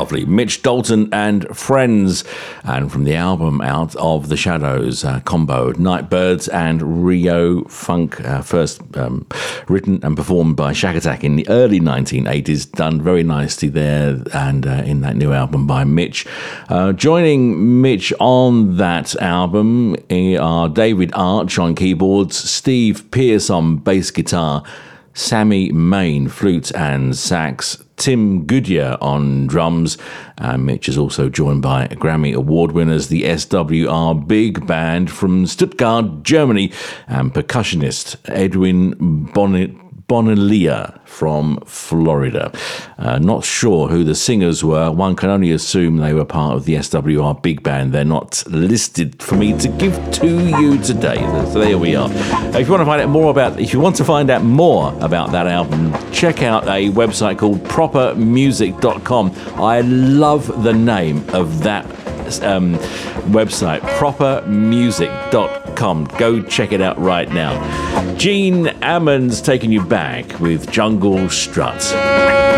Lovely. Mitch Dalton and Friends. And from the album Out of the Shadows combo, Nightbirds and Rio Funk, first written and performed by Shack Attack in the early 1980s, done very nicely there and in that new album by Mitch. Joining Mitch on that album are David Arch on keyboards, Steve Pearce on bass guitar, Sammy Main, flute and sax, Tim Goodyear on drums. Mitch is also joined by Grammy Award winners, the SWR Big Band from Stuttgart, Germany, and percussionist Edwin Bonilla from Florida. Not sure who the singers were. One can only assume they were part of the SWR Big Band. They're not listed for me to give to you today. So there we are. If you want to find out more about that album, check out a website called propermusic.com. I love the name of that website, propermusic.com. Go check it out right now. Gene Ammons taking you back with Jungle Strut.